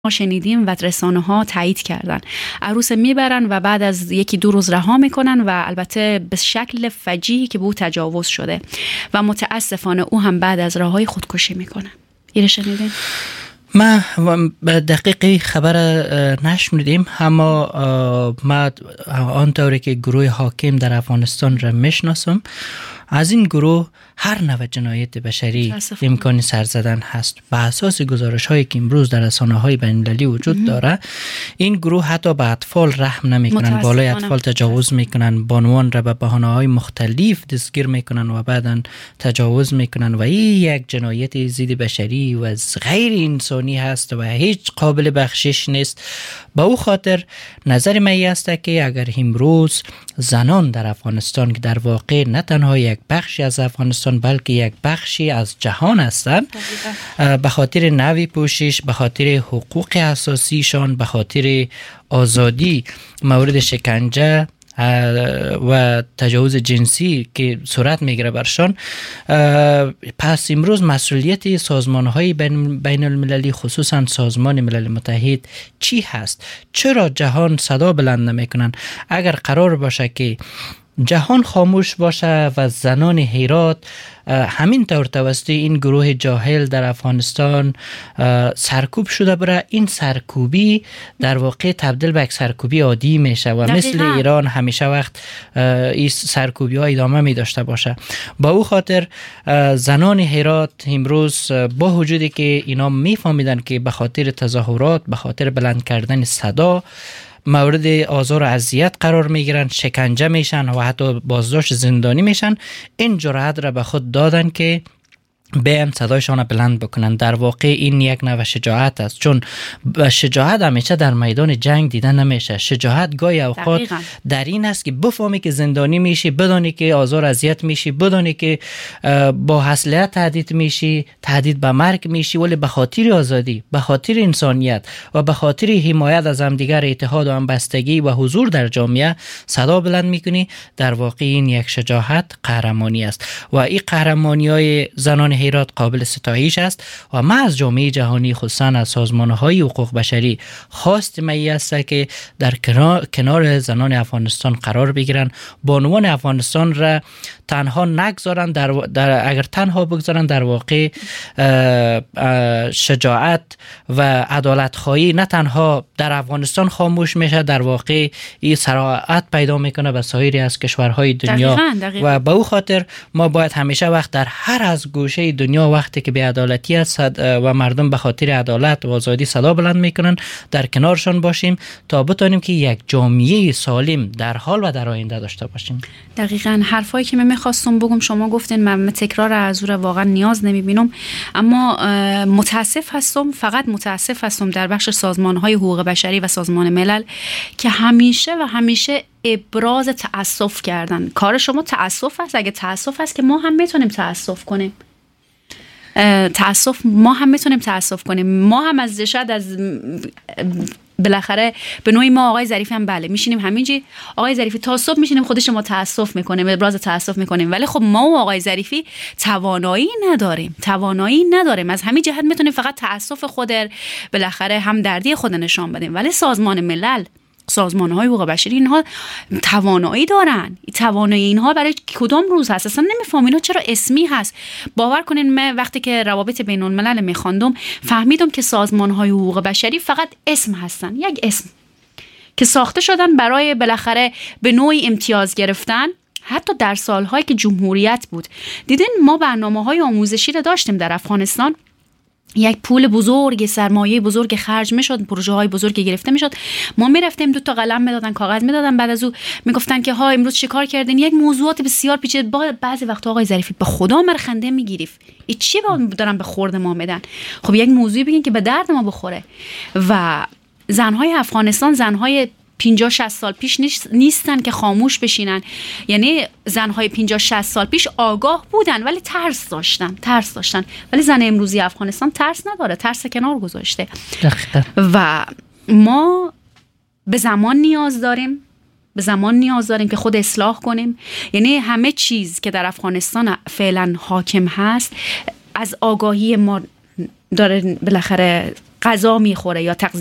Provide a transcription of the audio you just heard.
ما شنیدیم و رسانه‌ها تایید کردن. عروس میبرن و بعد از یکی دو روز رها میکنن و البته به شکل فجیعی که به او تجاوز شده و متاسفانه او هم بعد از رهایی خودکشی میکنه. اینو شنیدین؟ ما دقیقی خبر نشنیدیم، اما ما آنطوری که گروه حاکم در افغانستان را میشناسم، از این گروه هر نوع جنایت بشری امکان سر زدن هست. به اساس گزارش هایی که امروز در رسانه‌های بین‌المللی وجود داره، این گروه حتی به اطفال رحم نمیکنن، بالای اطفال تجاوز میکنن، بانوان را به بهانه‌های مختلف دستگیر میکنن و بعداً تجاوز میکنن و این یک جنایت ضد بشری و غیر انسانی هست و هیچ قابل بخشش نیست. با او خاطر نظر من است که اگر امروز زنان در افغانستان که در واقع نه تنها یک بخشی از افغانستان بلکه یک بخشی از جهان هستند، به خاطر نوی پوشش، به خاطر حقوق اساسیشان، به خاطر آزادی مورد شکنجه و تجاوز جنسی که صورت میگیره برشان، پس امروز مسئولیت سازمان‌های بین المللی خصوصا سازمان ملل متحد چی هست؟ چرا جهان صدا بلند نمیکنن؟ اگر قرار باشه که جهان خاموش باشه و زنان هرات همین طور توسط این گروه جاهل در افغانستان سرکوب شده بره، این سرکوبی در واقع تبدیل به یک سرکوبی عادی میشه و مثل ایران همیشه وقت این سرکوبی ها ادامه می داشته باشه. با او خاطر زنان هرات امروز با وجودی که اینا میفهمیدن که به خاطر تظاهرات، به خاطر بلند کردن صدا مورد آزار و اذیت قرار میگیرن، شکنجه میشن و حتی بازداشت زندانی میشن، این جرأت را به خود دادن که بیان صدایشان بلند بکنن. در واقع این یک نوع شجاعت است، چون شجاعت همیشه در میدان جنگ دیده نمیشه. شجاعت گاهی اوقات در این است که بفهمی که زندانی میشی، بدانی که آزار اذیت میشی، بدانی که با اسلحه تهدید میشی، تهدید به مرگ میشی، ولی به خاطر آزادی، به خاطر انسانیت و به خاطر حمایت از همدیگر، اتحاد و همبستگی و حضور در جامعه صدا بلند میکنی. در واقع این یک شجاعت، قهرمانی است و این قهرمانی‌های زنان هرات قابل ستایش است و ما از جامعه جهانی خصوصا از سازمان‌های حقوق بشری خواست می است که در کنار زنان افغانستان قرار بگیرن، بانوان افغانستان را تنها نگذارن، اگر تنها بگذارن در واقع شجاعت و عدالت خواهی نه تنها در افغانستان خاموش میشه، در واقع این سراعت پیدا میکنه به سایر از کشورهای دنیا. دقیقاً. و به او خاطر ما باید همیشه وقت در هر از گوشه دنیا وقتی که بی‌عدالتی است و مردم به خاطر عدالت و آزادی صدا بلند میکنن در کنارشان باشیم تا بتونیم که یک جامعه سالم در حال و در آینده داشته باشیم. دقیقاً حرفایی که من میخواستم بگم شما گفتین، من تکرار از اون واقعا نیاز نمیبینم، اما فقط متاسف هستم در بخش سازمان‌های حقوق بشری و سازمان ملل که همیشه ابراز تأسف کردن. کار شما تأسف است. اگه تأسف است که ما هم میتونیم تأسف کنیم. ما هم میتونیم تأسف کنیم. ما هم شاید از بالاخره به نوعی ما آقای ظریفی هم بله میشینیم همینجی آقای ظریفی تا صبح میشینیم خودش ما تأسف میکنیم، ابراز تأسف میکنیم، ولی خب ما و آقای ظریفی توانایی نداریم. از همین جهت میتونیم فقط تأسف خود بالاخره هم دردی خود نشان بدیم، ولی سازمان ملل، سازمان‌های حقوق بشری اینها توانایی دارن. توانایی اینها برای کدام روز هست اصلا نمیفهمم. اینا چرا اسمی هست؟ باور کنین من وقتی که روابط بین الملل میخواندم فهمیدم که سازمان‌های حقوق بشری فقط اسم هستن، یک اسم که ساخته شدن برای بالاخره به نوعی امتیاز گرفتن. حتی در سال‌هایی که جمهوریت بود دیدین ما برنامه‌های آموزشی رو داشتیم در افغانستان، یک پول بزرگ، سرمایه بزرگ خرج میشد، پروژه های بزرگ گرفته میشد، ما میرفتیم 2 قلم میدادن، کاغذ میدادن، بعد از اون میگفتن که ها امروز چه کار کردین، یک موضوعات بسیار پیچیده. بعضی وقتا آقای ظریفی به خدا من خنده میگیرید، این چی دارن به خورد ما میدن؟ خب یک موضوعی بگین که به درد ما بخوره. و زنهای افغانستان زنهای 50-60 سال پیش نیستن که خاموش بشینن. یعنی زنهای 50-60 سال پیش آگاه بودن ولی ترس داشتن، ولی زن امروزی افغانستان ترس نداره، ترس کنار گذاشته. و ما به زمان نیاز داریم که خود اصلاح کنیم. یعنی همه چیز که در افغانستان فعلا حاکم هست از آگاهی ما داره بالاخره غذا میخوره یا